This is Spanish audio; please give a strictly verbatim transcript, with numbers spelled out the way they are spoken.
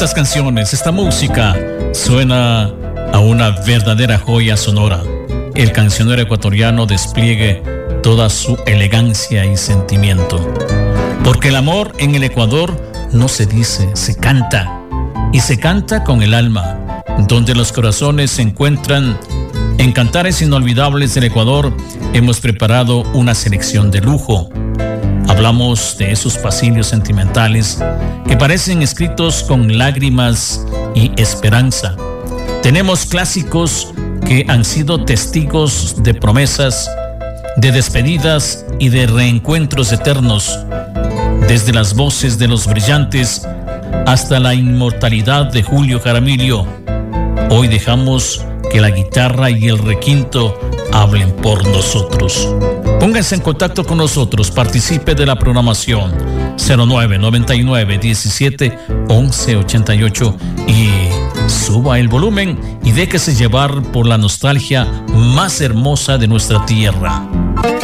Estas canciones, esta música suena a una verdadera joya sonora. El cancionero ecuatoriano despliegue toda su elegancia y sentimiento. Porque el amor en el Ecuador no se dice, se canta. Y se canta con el alma, donde los corazones se encuentran. En Cantares Inolvidables del Ecuador hemos preparado una selección de lujo. Hablamos de esos pasillos sentimentales que parecen escritos con lágrimas y esperanza. Tenemos clásicos que han sido testigos de promesas, de despedidas y de reencuentros eternos, desde las voces de Los Brillantes hasta la inmortalidad de Julio Jaramillo. Hoy dejamos que la guitarra y el requinto hablen por nosotros. Pónganse en contacto con nosotros, participe de la programación cero nueve noventa y nueve diecisiete once ochenta y ocho y suba el volumen y déjese llevar por la nostalgia más hermosa de nuestra tierra.